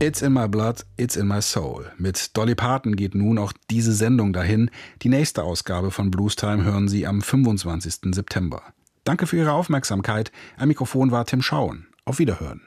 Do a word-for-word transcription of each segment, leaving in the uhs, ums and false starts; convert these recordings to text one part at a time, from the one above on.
It's in my blood, it's in my soul. Mit Dolly Parton geht nun auch diese Sendung dahin. Die nächste Ausgabe von Blues Time hören Sie am fünfundzwanzigsten September. Danke für Ihre Aufmerksamkeit. Am Mikrofon war Tim Schauen. Auf Wiederhören.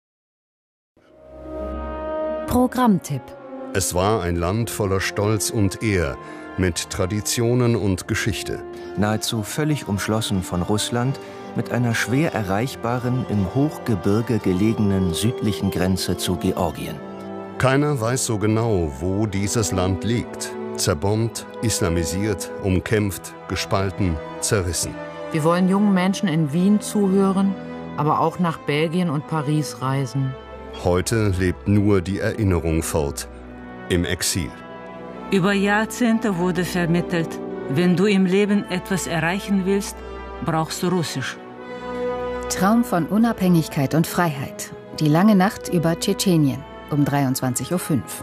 Programmtipp. Es war ein Land voller Stolz und Ehr, mit Traditionen und Geschichte. Nahezu völlig umschlossen von Russland, mit einer schwer erreichbaren, im Hochgebirge gelegenen südlichen Grenze zu Georgien. Keiner weiß so genau, wo dieses Land liegt. Zerbombt, islamisiert, umkämpft, gespalten, zerrissen. Wir wollen jungen Menschen in Wien zuhören, aber auch nach Belgien und Paris reisen. Heute lebt nur die Erinnerung fort, im Exil. Über Jahrzehnte wurde vermittelt, wenn du im Leben etwas erreichen willst, brauchst du Russisch. Traum von Unabhängigkeit und Freiheit. Die lange Nacht über Tschetschenien um dreiundzwanzig Uhr fünf.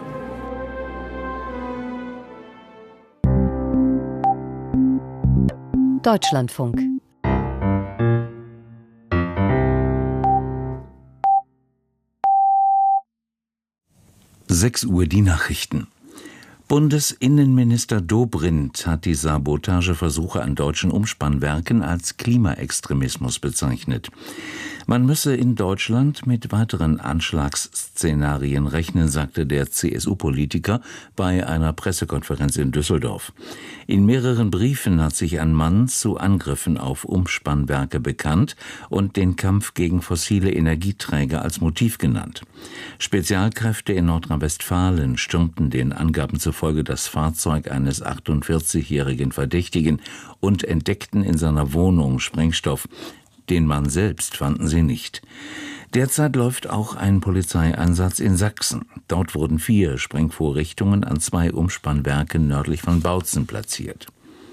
Deutschlandfunk. sechs Uhr die Nachrichten. Bundesinnenminister Dobrindt hat die Sabotageversuche an deutschen Umspannwerken als Klimaextremismus bezeichnet. Man müsse in Deutschland mit weiteren Anschlagsszenarien rechnen, sagte der C S U-Politiker bei einer Pressekonferenz in Düsseldorf. In mehreren Briefen hat sich ein Mann zu Angriffen auf Umspannwerke bekannt und den Kampf gegen fossile Energieträger als Motiv genannt. Spezialkräfte in Nordrhein-Westfalen stürmten den Angaben zufolge das Fahrzeug eines achtundvierzigjährigen Verdächtigen und entdeckten in seiner Wohnung Sprengstoff. Den Mann selbst fanden sie nicht. Derzeit läuft auch ein Polizeieinsatz in Sachsen. Dort wurden vier Sprengvorrichtungen an zwei Umspannwerken nördlich von Bautzen platziert.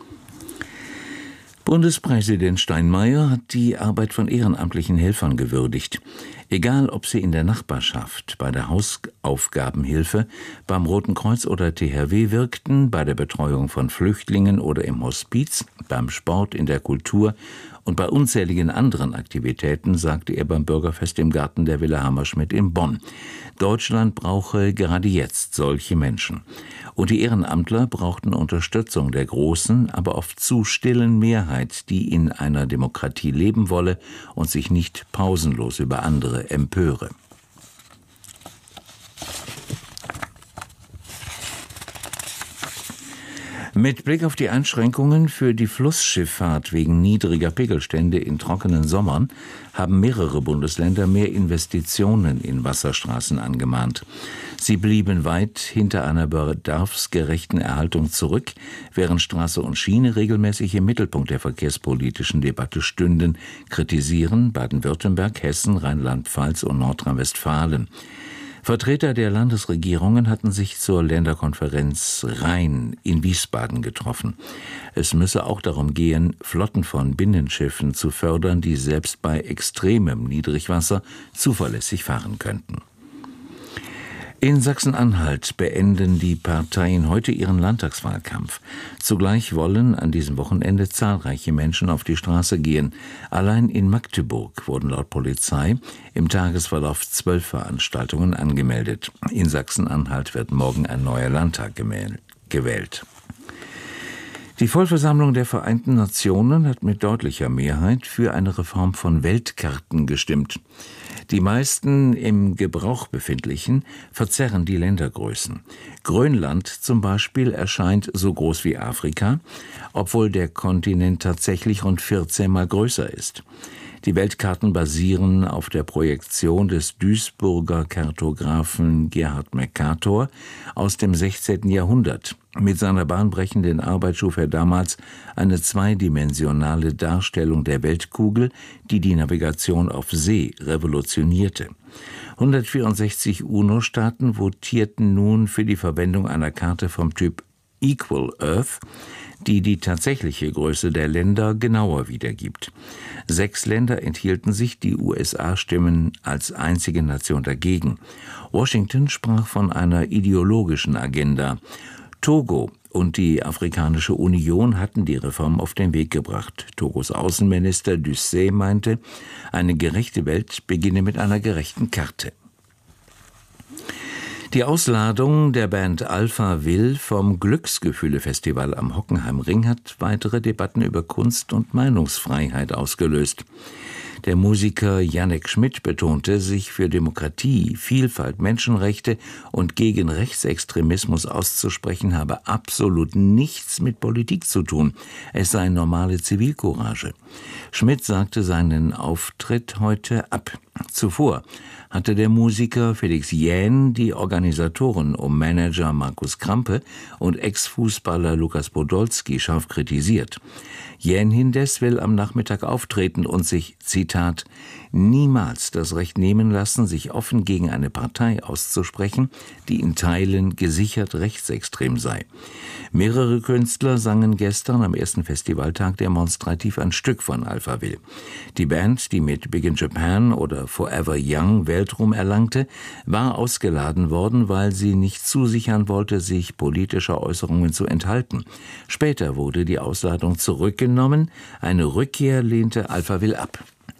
Bundespräsident Steinmeier hat die Arbeit von ehrenamtlichen Helfern gewürdigt. Egal, ob sie in der Nachbarschaft, bei der Hausaufgabenhilfe, beim Roten Kreuz oder T H W wirkten, bei der Betreuung von Flüchtlingen oder im Hospiz, beim Sport, in der Kultur und bei unzähligen anderen Aktivitäten, sagte er beim Bürgerfest im Garten der Villa Hammerschmidt in Bonn. Deutschland brauche gerade jetzt solche Menschen. Und die Ehrenamtler brauchten Unterstützung der großen, aber oft zu stillen Mehrheit, die in einer Demokratie leben wolle und sich nicht pausenlos über andere empöre. Mit Blick auf die Einschränkungen für die Flussschifffahrt wegen niedriger Pegelstände in trockenen Sommern haben mehrere Bundesländer mehr Investitionen in Wasserstraßen angemahnt. Sie blieben weit hinter einer bedarfsgerechten Erhaltung zurück, während Straße und Schiene regelmäßig im Mittelpunkt der verkehrspolitischen Debatte stünden, kritisieren Baden-Württemberg, Hessen, Rheinland-Pfalz und Nordrhein-Westfalen. Vertreter der Landesregierungen hatten sich zur Länderkonferenz Rhein in Wiesbaden getroffen. Es müsse auch darum gehen, Flotten von Binnenschiffen zu fördern, die selbst bei extremem Niedrigwasser zuverlässig fahren könnten. In Sachsen-Anhalt beenden die Parteien heute ihren Landtagswahlkampf. Zugleich wollen an diesem Wochenende zahlreiche Menschen auf die Straße gehen. Allein in Magdeburg wurden laut Polizei im Tagesverlauf zwölf Veranstaltungen angemeldet. In Sachsen-Anhalt wird morgen ein neuer Landtag gewählt. Die Vollversammlung der Vereinten Nationen hat mit deutlicher Mehrheit für eine Reform von Weltkarten gestimmt. Die meisten im Gebrauch befindlichen verzerren die Ländergrößen. Grönland zum Beispiel erscheint so groß wie Afrika, obwohl der Kontinent tatsächlich rund vierzehn Mal größer ist. Die Weltkarten basieren auf der Projektion des Duisburger Kartografen Gerhard Mercator aus dem sechzehnten Jahrhundert. Mit seiner bahnbrechenden Arbeit schuf er damals eine zweidimensionale Darstellung der Weltkugel, die die Navigation auf See revolutionierte. hundertvierundsechzig UNO-Staaten votierten nun für die Verwendung einer Karte vom Typ Equal Earth, die die tatsächliche Größe der Länder genauer wiedergibt. Sechs Länder enthielten sich, die U S A stimmen als einzige Nation dagegen. Washington sprach von einer ideologischen Agenda. Togo und die Afrikanische Union hatten die Reform auf den Weg gebracht. Togos Außenminister Dussey meinte, eine gerechte Welt beginne mit einer gerechten Karte. Die Ausladung der Band Alpha Will vom Glücksgefühle-Festival am Hockenheimring hat weitere Debatten über Kunst und Meinungsfreiheit ausgelöst. Der Musiker Jannik Schmidt betonte, sich für Demokratie, Vielfalt, Menschenrechte und gegen Rechtsextremismus auszusprechen, habe absolut nichts mit Politik zu tun. Es sei normale Zivilcourage. Schmidt sagte seinen Auftritt heute ab. Zuvor hatte der Musiker Felix Jähn die Organisatoren um Manager Markus Krampe und Ex-Fußballer Lukas Podolski scharf kritisiert. Jähn indes will am Nachmittag auftreten und sich, Zitat, niemals das Recht nehmen lassen, sich offen gegen eine Partei auszusprechen, die in Teilen gesichert rechtsextrem sei. Mehrere Künstler sangen gestern am ersten Festivaltag demonstrativ ein Stück von Alpha Will. Die Band, die mit Big in Japan oder Forever Young Weltruhm erlangte, war ausgeladen worden, weil sie nicht zusichern wollte, sich politischer Äußerungen zu enthalten. Später wurde die Ausladung zurückgenommen, eine Rückkehr lehnte Alpha Will ab.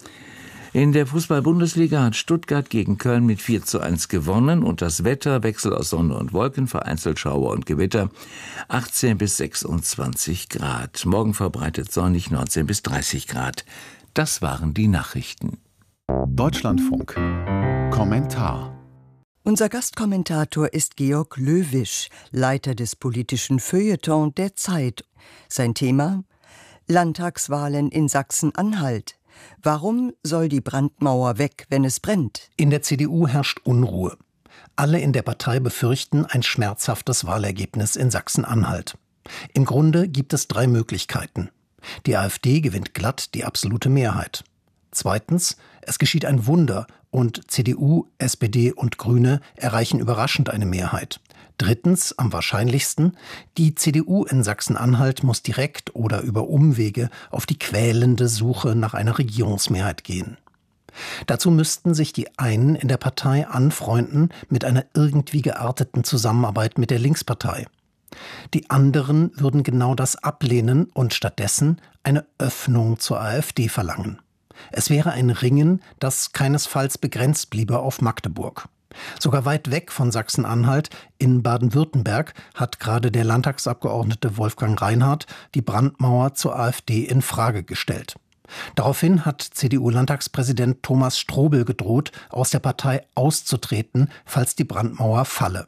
In der Fußball-Bundesliga hat Stuttgart gegen Köln mit vier zu eins gewonnen und das Wetter, Wechsel aus Sonne und Wolken, vereinzelt Schauer und Gewitter, achtzehn bis sechsundzwanzig Grad. Morgen verbreitet sonnig, neunzehn bis dreißig Grad. Das waren die Nachrichten. Deutschlandfunk. Kommentar. Unser Gastkommentator ist Georg Löwisch, Leiter des politischen Feuilleton der Zeit. Sein Thema: Landtagswahlen in Sachsen-Anhalt. Warum soll die Brandmauer weg, wenn es brennt? In der C D U herrscht Unruhe. Alle in der Partei befürchten ein schmerzhaftes Wahlergebnis in Sachsen-Anhalt. Im Grunde gibt es drei Möglichkeiten. Die AfD gewinnt glatt die absolute Mehrheit. Zweitens, es geschieht ein Wunder und C D U, S P D und Grüne erreichen überraschend eine Mehrheit. Drittens, am wahrscheinlichsten, die C D U in Sachsen-Anhalt muss direkt oder über Umwege auf die quälende Suche nach einer Regierungsmehrheit gehen. Dazu müssten sich die einen in der Partei anfreunden mit einer irgendwie gearteten Zusammenarbeit mit der Linkspartei. Die anderen würden genau das ablehnen und stattdessen eine Öffnung zur AfD verlangen. Es wäre ein Ringen, das keinesfalls begrenzt bliebe auf Magdeburg. Sogar weit weg von Sachsen-Anhalt, in Baden-Württemberg, hat gerade der Landtagsabgeordnete Wolfgang Reinhardt die Brandmauer zur AfD in Frage gestellt. Daraufhin hat C D U-Landtagspräsident Thomas Strobel gedroht, aus der Partei auszutreten, falls die Brandmauer falle.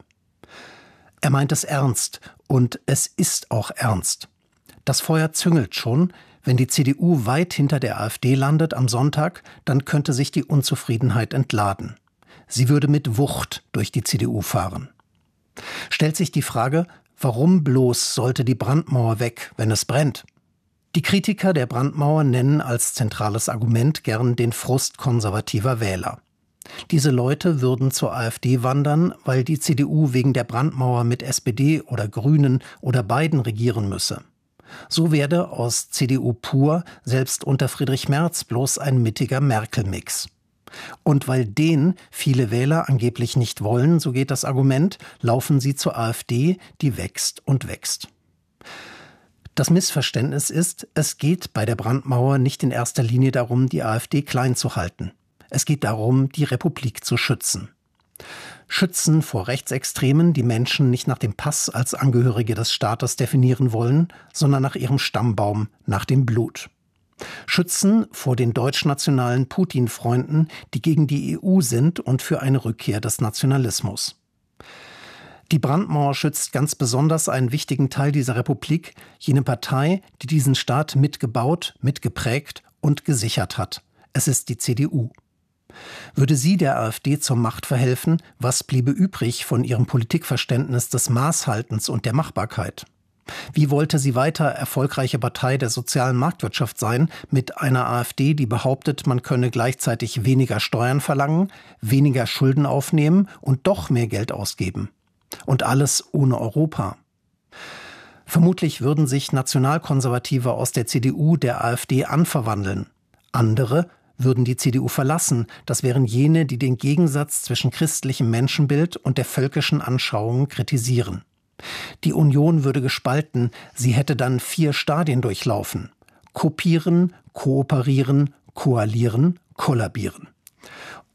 Er meint es ernst und es ist auch ernst. Das Feuer züngelt schon. Wenn die C D U weit hinter der AfD landet am Sonntag, dann könnte sich die Unzufriedenheit entladen. Sie würde mit Wucht durch die C D U fahren. Stellt sich die Frage, warum bloß sollte die Brandmauer weg, wenn es brennt? Die Kritiker der Brandmauer nennen als zentrales Argument gern den Frust konservativer Wähler. Diese Leute würden zur AfD wandern, weil die C D U wegen der Brandmauer mit S P D oder Grünen oder beiden regieren müsse. So werde aus C D U pur selbst unter Friedrich Merz bloß ein mittiger Merkel-Mix. Und weil den viele Wähler angeblich nicht wollen, so geht das Argument, laufen sie zur AfD, die wächst und wächst. Das Missverständnis ist, es geht bei der Brandmauer nicht in erster Linie darum, die AfD klein zu halten. Es geht darum, die Republik zu schützen. Schützen vor Rechtsextremen, die Menschen nicht nach dem Pass als Angehörige des Staates definieren wollen, sondern nach ihrem Stammbaum, nach dem Blut. Schützen vor den deutschnationalen Putin-Freunden, die gegen die E U sind und für eine Rückkehr des Nationalismus. Die Brandmauer schützt ganz besonders einen wichtigen Teil dieser Republik, jene Partei, die diesen Staat mitgebaut, mitgeprägt und gesichert hat. Es ist die C D U. Würde sie der AfD zur Macht verhelfen, was bliebe übrig von ihrem Politikverständnis des Maßhaltens und der Machbarkeit? Wie wollte sie weiter erfolgreiche Partei der sozialen Marktwirtschaft sein, mit einer AfD, die behauptet, man könne gleichzeitig weniger Steuern verlangen, weniger Schulden aufnehmen und doch mehr Geld ausgeben? Und alles ohne Europa. Vermutlich würden sich Nationalkonservative aus der C D U der AfD anverwandeln. Andere würden die C D U verlassen. Das wären jene, die den Gegensatz zwischen christlichem Menschenbild und der völkischen Anschauung kritisieren. Die Union würde gespalten, sie hätte dann vier Stadien durchlaufen. Kopieren, kooperieren, koalieren, kollabieren.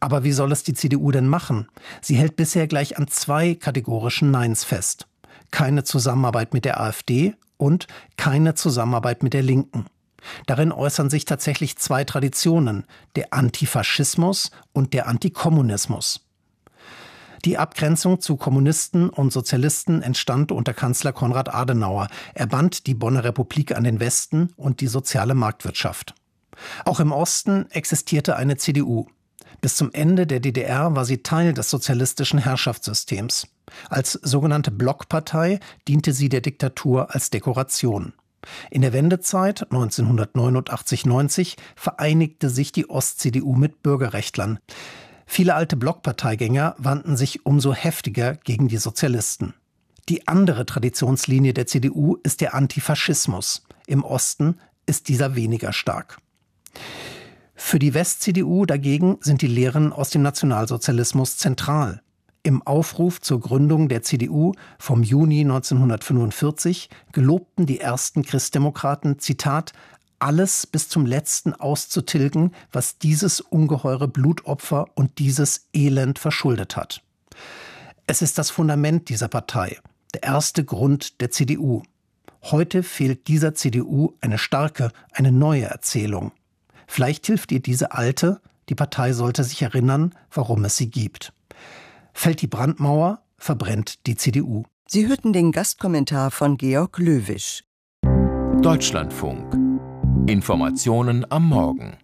Aber wie soll es die C D U denn machen? Sie hält bisher gleich an zwei kategorischen Neins fest. Keine Zusammenarbeit mit der AfD und keine Zusammenarbeit mit der Linken. Darin äußern sich tatsächlich zwei Traditionen, der Antifaschismus und der Antikommunismus. Die Abgrenzung zu Kommunisten und Sozialisten entstand unter Kanzler Konrad Adenauer. Er band die Bonner Republik an den Westen und die soziale Marktwirtschaft. Auch im Osten existierte eine C D U. Bis zum Ende der D D R war sie Teil des sozialistischen Herrschaftssystems. Als sogenannte Blockpartei diente sie der Diktatur als Dekoration. In der Wendezeit neunzehnhundertneunundachtzig neunzig vereinigte sich die Ost-C D U mit Bürgerrechtlern. Viele alte Blockparteigänger wandten sich umso heftiger gegen die Sozialisten. Die andere Traditionslinie der C D U ist der Antifaschismus. Im Osten ist dieser weniger stark. Für die West-C D U dagegen sind die Lehren aus dem Nationalsozialismus zentral. Im Aufruf zur Gründung der C D U vom Juni neunzehnhundertfünfundvierzig gelobten die ersten Christdemokraten, Zitat, alles bis zum Letzten auszutilgen, was dieses ungeheure Blutopfer und dieses Elend verschuldet hat. Es ist das Fundament dieser Partei, der erste Grund der C D U. Heute fehlt dieser C D U eine starke, eine neue Erzählung. Vielleicht hilft ihr diese alte, die Partei sollte sich erinnern, warum es sie gibt. Fällt die Brandmauer, verbrennt die C D U. Sie hörten den Gastkommentar von Georg Löwisch. Deutschlandfunk. Informationen am Morgen.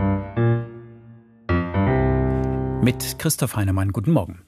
Mit Christoph Heinemann, guten Morgen.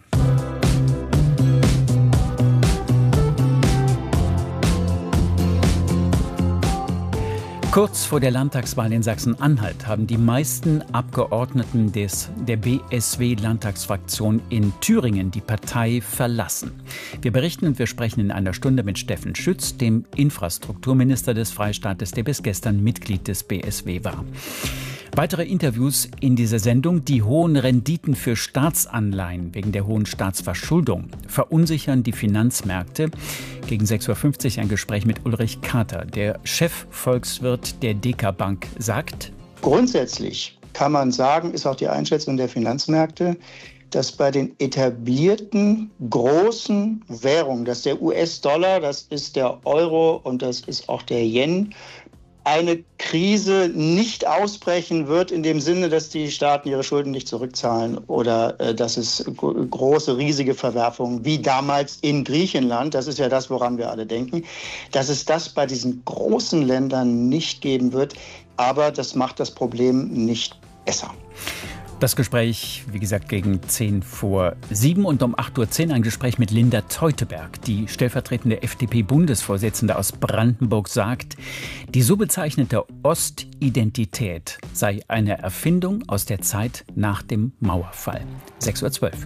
Kurz vor der Landtagswahl in Sachsen-Anhalt haben die meisten Abgeordneten des, der B S W-Landtagsfraktion in Thüringen die Partei verlassen. Wir berichten und wir sprechen in einer Stunde mit Steffen Schütz, dem Infrastrukturminister des Freistaates, der bis gestern Mitglied des B S W war. Weitere Interviews in dieser Sendung. Die hohen Renditen für Staatsanleihen wegen der hohen Staatsverschuldung verunsichern die Finanzmärkte. Gegen sechs Uhr fünfzig ein Gespräch mit Ulrich Kater. Der Chefvolkswirt der D K Bank sagt: Grundsätzlich kann man sagen, ist auch die Einschätzung der Finanzmärkte, dass bei den etablierten großen Währungen, das ist der U S-Dollar, das ist der Euro und das ist auch der Yen, eine Krise nicht ausbrechen wird in dem Sinne, dass die Staaten ihre Schulden nicht zurückzahlen oder äh, dass es große, riesige Verwerfungen wie damals in Griechenland, das ist ja das, woran wir alle denken, dass es das bei diesen großen Ländern nicht geben wird. Aber das macht das Problem nicht besser. Das Gespräch, wie gesagt, gegen zehn vor sieben und um acht Uhr zehn ein Gespräch mit Linda Teuteberg. Die stellvertretende F D P-Bundesvorsitzende aus Brandenburg sagt, die so bezeichnete Ostidentität sei eine Erfindung aus der Zeit nach dem Mauerfall. sechs Uhr zwölf.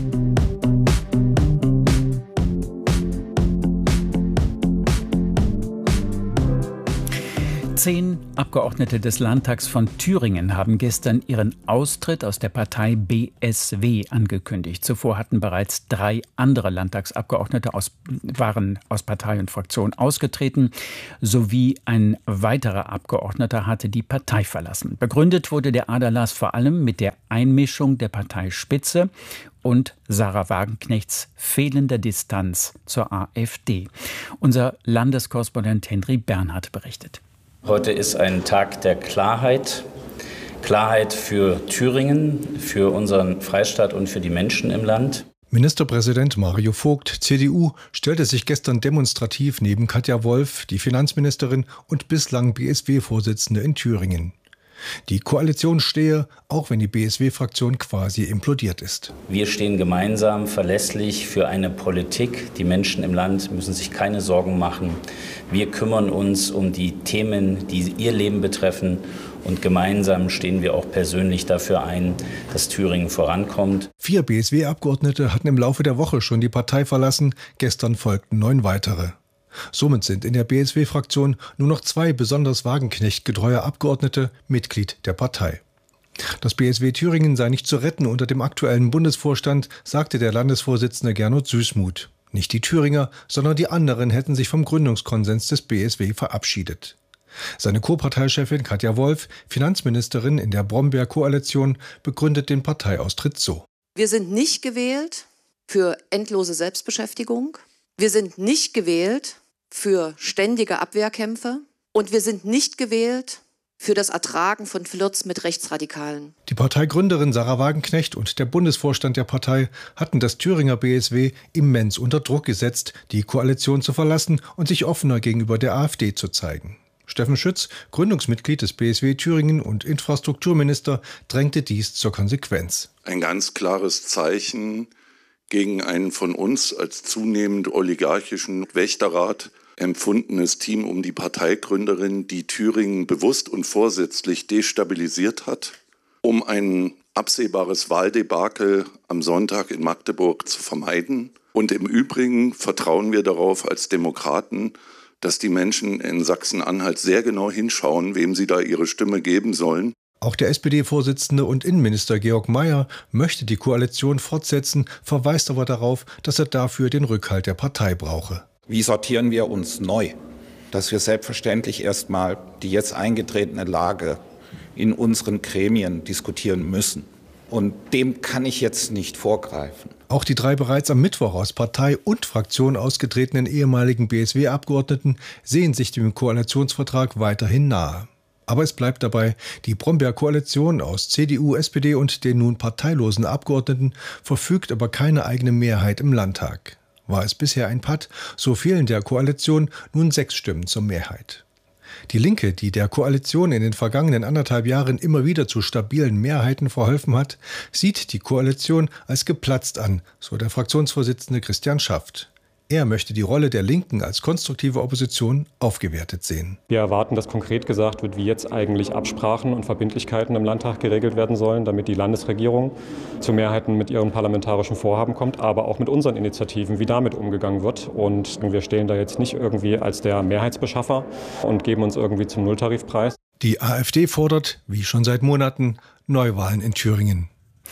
Zehn Abgeordnete des Landtags von Thüringen haben gestern ihren Austritt aus der Partei B S W angekündigt. Zuvor hatten bereits drei andere Landtagsabgeordnete aus, waren aus Partei und Fraktion ausgetreten, sowie ein weiterer Abgeordneter hatte die Partei verlassen. Begründet wurde der Aderlass vor allem mit der Einmischung der Parteispitze und Sarah Wagenknechts fehlender Distanz zur AfD. Unser Landeskorrespondent Henry Bernhard berichtet. Heute ist ein Tag der Klarheit. Klarheit für Thüringen, für unseren Freistaat und für die Menschen im Land. Ministerpräsident Mario Vogt, C D U, stellte sich gestern demonstrativ neben Katja Wolf, die Finanzministerin und bislang B S W-Vorsitzende in Thüringen. Die Koalition stehe, auch wenn die B S W-Fraktion quasi implodiert ist. Wir stehen gemeinsam verlässlich für eine Politik. Die Menschen im Land müssen sich keine Sorgen machen. Wir kümmern uns um die Themen, die ihr Leben betreffen. Und gemeinsam stehen wir auch persönlich dafür ein, dass Thüringen vorankommt. Vier B S W-Abgeordnete hatten im Laufe der Woche schon die Partei verlassen. Gestern folgten neun weitere. Somit sind in der B S W-Fraktion nur noch zwei besonders Wagenknecht-getreue Abgeordnete Mitglied der Partei. Das B S W Thüringen sei nicht zu retten unter dem aktuellen Bundesvorstand, sagte der Landesvorsitzende Gernot Süßmuth. Nicht die Thüringer, sondern die anderen hätten sich vom Gründungskonsens des B S W verabschiedet. Seine Co-Parteichefin Katja Wolf, Finanzministerin in der Brombeer-Koalition, begründet den Parteiaustritt so. Wir sind nicht gewählt für endlose Selbstbeschäftigung. Wir sind nicht gewählt für ständige Abwehrkämpfe. Und wir sind nicht gewählt für das Ertragen von Flirts mit Rechtsradikalen. Die Parteigründerin Sarah Wagenknecht und der Bundesvorstand der Partei hatten das Thüringer B S W immens unter Druck gesetzt, die Koalition zu verlassen und sich offener gegenüber der AfD zu zeigen. Steffen Schütz, Gründungsmitglied des B S W Thüringen und Infrastrukturminister, drängte dies zur Konsequenz. Ein ganz klares Zeichen gegen einen von uns als zunehmend oligarchischen Wächterrat empfundenes Team um die Parteigründerin, die Thüringen bewusst und vorsätzlich destabilisiert hat, um ein absehbares Wahldebakel am Sonntag in Magdeburg zu vermeiden. Und im Übrigen vertrauen wir darauf als Demokraten, dass die Menschen in Sachsen-Anhalt sehr genau hinschauen, wem sie da ihre Stimme geben sollen. Auch der S P D-Vorsitzende und Innenminister Georg Mayer möchte die Koalition fortsetzen, verweist aber darauf, dass er dafür den Rückhalt der Partei brauche. Wie sortieren wir uns neu? Dass wir selbstverständlich erstmal die jetzt eingetretene Lage in unseren Gremien diskutieren müssen. Und dem kann ich jetzt nicht vorgreifen. Auch die drei bereits am Mittwoch aus Partei und Fraktion ausgetretenen ehemaligen B S W-Abgeordneten sehen sich dem Koalitionsvertrag weiterhin nahe. Aber es bleibt dabei, die Brombeer-Koalition aus C D U, S P D und den nun parteilosen Abgeordneten verfügt über keine eigene Mehrheit im Landtag. War es bisher ein Patt, so fehlen der Koalition nun sechs Stimmen zur Mehrheit. Die Linke, die der Koalition in den vergangenen anderthalb Jahren immer wieder zu stabilen Mehrheiten verholfen hat, sieht die Koalition als geplatzt an, so der Fraktionsvorsitzende Christian Schaft. Er möchte die Rolle der Linken als konstruktive Opposition aufgewertet sehen. Wir erwarten, dass konkret gesagt wird, wie jetzt eigentlich Absprachen und Verbindlichkeiten im Landtag geregelt werden sollen, damit die Landesregierung zu Mehrheiten mit ihrem parlamentarischen Vorhaben kommt, aber auch mit unseren Initiativen, wie damit umgegangen wird. Und wir stehen da jetzt nicht irgendwie als der Mehrheitsbeschaffer und geben uns irgendwie zum Nulltarifpreis. Die AfD fordert, wie schon seit Monaten, Neuwahlen in Thüringen.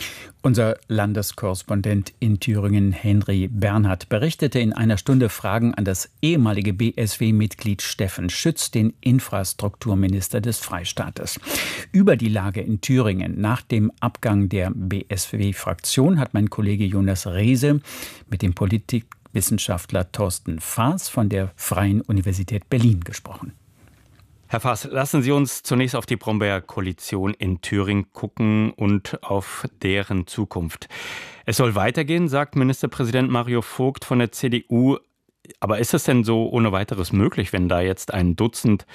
Unser Landeskorrespondent in Thüringen, Henry Bernhard, berichtete in einer Stunde Fragen an das ehemalige B S W-Mitglied Steffen Schütz, den Infrastrukturminister des Freistaates. Über die Lage in Thüringen nach dem Abgang der B S W-Fraktion hat mein Kollege Jonas Rehse mit dem Politikwissenschaftler Thorsten Faas von der Freien Universität Berlin gesprochen. Herr Faas, lassen Sie uns zunächst auf die Brombeer-Koalition in Thüringen gucken und auf deren Zukunft. Es soll weitergehen, sagt Ministerpräsident Mario Vogt von der C D U. Aber ist es denn so ohne weiteres möglich, wenn da jetzt ein Dutzend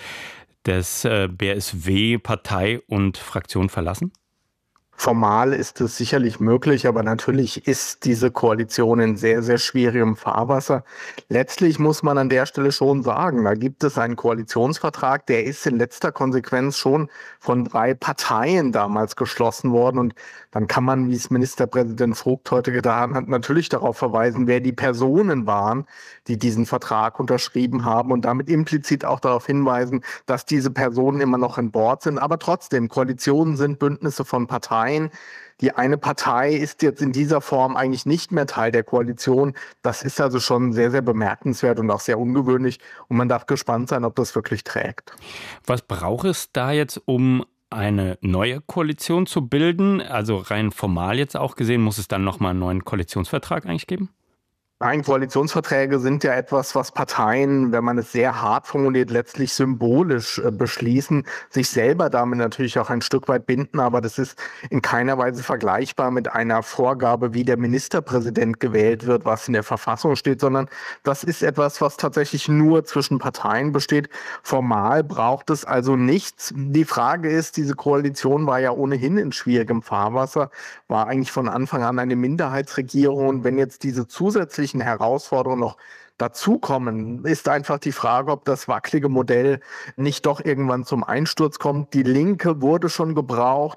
des B S W Partei und Fraktion verlassen? Formal ist es sicherlich möglich, aber natürlich ist diese Koalition in sehr, sehr schwierigem Fahrwasser. Letztlich muss man an der Stelle schon sagen, da gibt es einen Koalitionsvertrag, der ist in letzter Konsequenz schon von drei Parteien damals geschlossen worden. Und dann kann man, wie es Ministerpräsident Vogt heute getan hat, natürlich darauf verweisen, wer die Personen waren, die diesen Vertrag unterschrieben haben und damit implizit auch darauf hinweisen, dass diese Personen immer noch an Bord sind. Aber trotzdem, Koalitionen sind Bündnisse von Parteien. Die eine Partei ist jetzt in dieser Form eigentlich nicht mehr Teil der Koalition. Das ist also schon sehr, sehr bemerkenswert und auch sehr ungewöhnlich. Und man darf gespannt sein, ob das wirklich trägt. Was braucht es da jetzt, um eine neue Koalition zu bilden? Also rein formal jetzt auch gesehen, muss es dann nochmal einen neuen Koalitionsvertrag eigentlich geben? Nein, Koalitionsverträge sind ja etwas, was Parteien, wenn man es sehr hart formuliert, letztlich symbolisch äh, beschließen, sich selber damit natürlich auch ein Stück weit binden, aber das ist in keiner Weise vergleichbar mit einer Vorgabe, wie der Ministerpräsident gewählt wird, was in der Verfassung steht, sondern das ist etwas, was tatsächlich nur zwischen Parteien besteht. Formal braucht es also nichts. Die Frage ist, diese Koalition war ja ohnehin in schwierigem Fahrwasser, war eigentlich von Anfang an eine Minderheitsregierung und wenn jetzt diese zusätzlichen Herausforderungen noch dazukommen, ist einfach die Frage, ob das wackelige Modell nicht doch irgendwann zum Einsturz kommt. Die Linke wurde schon gebraucht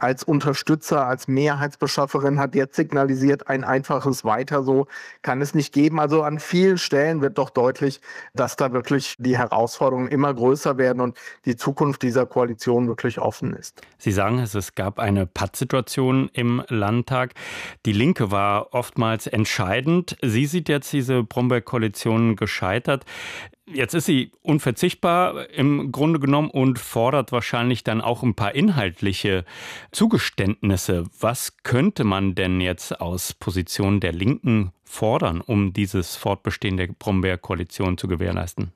als Unterstützer, als Mehrheitsbeschafferin hat jetzt signalisiert, ein einfaches Weiter so kann es nicht geben. Also an vielen Stellen wird doch deutlich, dass da wirklich die Herausforderungen immer größer werden und die Zukunft dieser Koalition wirklich offen ist. Sie sagen es, es gab eine Pattsituation im Landtag. Die Linke war oftmals entscheidend. Sie sieht jetzt diese Brombeer-Koalition gescheitert. Jetzt ist sie unverzichtbar im Grunde genommen und fordert wahrscheinlich dann auch ein paar inhaltliche Zugeständnisse. Was könnte man denn jetzt aus Position der Linken fordern, um dieses Fortbestehen der Brombeer-Koalition zu gewährleisten?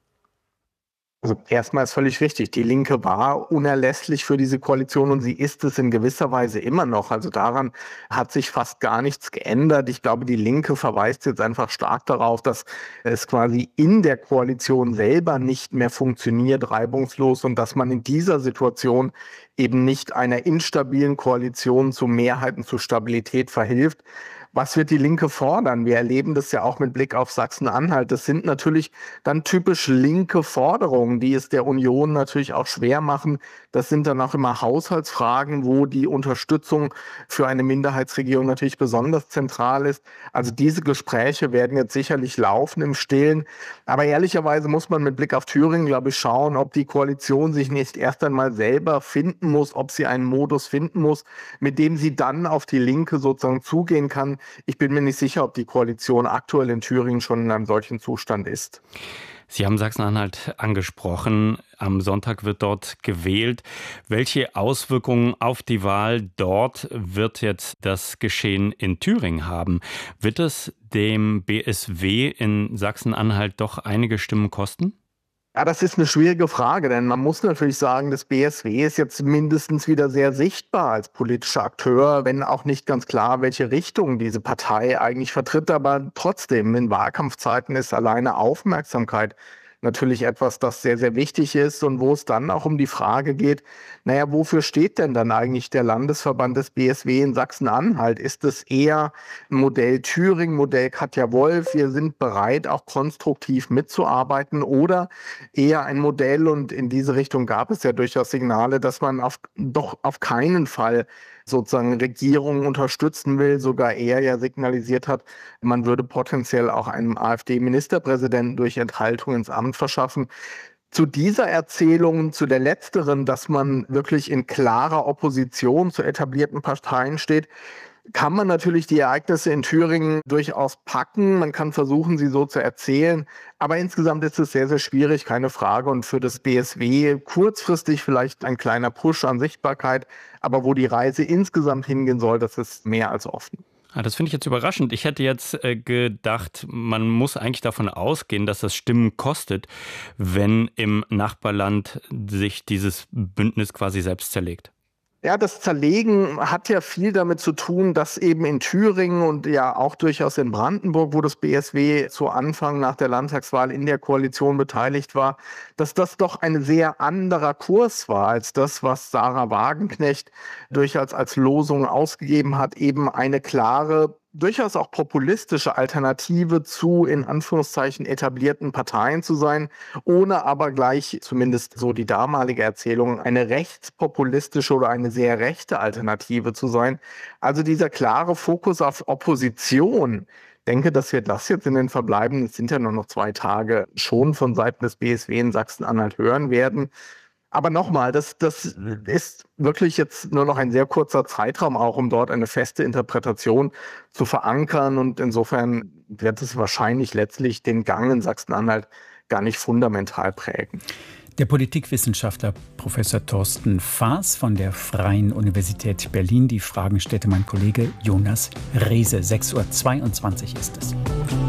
Also erstmal ist völlig richtig, die Linke war unerlässlich für diese Koalition und sie ist es in gewisser Weise immer noch. Also daran hat sich fast gar nichts geändert. Ich glaube, die Linke verweist jetzt einfach stark darauf, dass es quasi in der Koalition selber nicht mehr funktioniert, reibungslos, und dass man in dieser Situation eben nicht einer instabilen Koalition zu Mehrheiten, zu Stabilität verhilft. Was wird die Linke fordern? Wir erleben das ja auch mit Blick auf Sachsen-Anhalt. Das sind natürlich dann typisch linke Forderungen, die es der Union natürlich auch schwer machen. Das sind dann auch immer Haushaltsfragen, wo die Unterstützung für eine Minderheitsregierung natürlich besonders zentral ist. Also diese Gespräche werden jetzt sicherlich laufen im Stillen. Aber ehrlicherweise muss man mit Blick auf Thüringen, glaube ich, schauen, ob die Koalition sich nicht erst einmal selber finden muss, ob sie einen Modus finden muss, mit dem sie dann auf die Linke sozusagen zugehen kann. Ich bin mir nicht sicher, ob die Koalition aktuell in Thüringen schon in einem solchen Zustand ist. Sie haben Sachsen-Anhalt angesprochen. Am Sonntag wird dort gewählt. Welche Auswirkungen auf die Wahl dort wird jetzt das Geschehen in Thüringen haben? Wird es dem B S W in Sachsen-Anhalt doch einige Stimmen kosten? Ja, das ist eine schwierige Frage, denn man muss natürlich sagen, das B S W ist jetzt mindestens wieder sehr sichtbar als politischer Akteur, wenn auch nicht ganz klar, welche Richtung diese Partei eigentlich vertritt. Aber trotzdem, in Wahlkampfzeiten ist alleine Aufmerksamkeit natürlich etwas, das sehr, sehr wichtig ist und wo es dann auch um die Frage geht, naja, wofür steht denn dann eigentlich der Landesverband des B S W in Sachsen-Anhalt? Ist es eher Modell Thüringen, Modell Katja Wolf, wir sind bereit, auch konstruktiv mitzuarbeiten, oder eher ein Modell, und in diese Richtung gab es ja durchaus Signale, dass man auf, doch auf keinen Fall sozusagen Regierungen unterstützen will, sogar er ja signalisiert hat, man würde potenziell auch einem AfD-Ministerpräsidenten durch Enthaltung ins Amt verschaffen. Zu dieser Erzählung, zu der letzteren, dass man wirklich in klarer Opposition zu etablierten Parteien steht, kann man natürlich die Ereignisse in Thüringen durchaus packen. Man kann versuchen, sie so zu erzählen. Aber insgesamt ist es sehr, sehr schwierig, keine Frage. Und für das B S W kurzfristig vielleicht ein kleiner Push an Sichtbarkeit. Aber wo die Reise insgesamt hingehen soll, das ist mehr als offen. Ah, das finde ich jetzt überraschend. Ich hätte jetzt äh, gedacht, man muss eigentlich davon ausgehen, dass das Stimmen kostet, wenn im Nachbarland sich dieses Bündnis quasi selbst zerlegt. Ja, das Zerlegen hat ja viel damit zu tun, dass eben in Thüringen und ja auch durchaus in Brandenburg, wo das B S W zu Anfang nach der Landtagswahl in der Koalition beteiligt war, dass das doch ein sehr anderer Kurs war als das, was Sarah Wagenknecht durchaus als Losung ausgegeben hat, eben eine klare, durchaus auch populistische Alternative zu, in Anführungszeichen, etablierten Parteien zu sein, ohne aber gleich, zumindest so die damalige Erzählung, eine rechtspopulistische oder eine sehr rechte Alternative zu sein. Also dieser klare Fokus auf Opposition, ich denke, dass wir das jetzt in den verbleibenden, es sind ja nur noch zwei Tage, schon von Seiten des B S W in Sachsen-Anhalt hören werden. Aber nochmal, das, das ist wirklich jetzt nur noch ein sehr kurzer Zeitraum auch, um dort eine feste Interpretation zu verankern. Und insofern wird es wahrscheinlich letztlich den Gang in Sachsen-Anhalt gar nicht fundamental prägen. Der Politikwissenschaftler Professor Thorsten Faas von der Freien Universität Berlin. Die Fragen stellte mein Kollege Jonas Rehse. sechs Uhr zweiundzwanzig ist es.